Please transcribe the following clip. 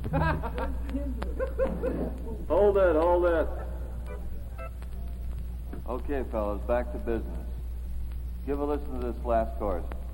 Hold it. Okay, fellas, back to business. Give a listen to this last chorus.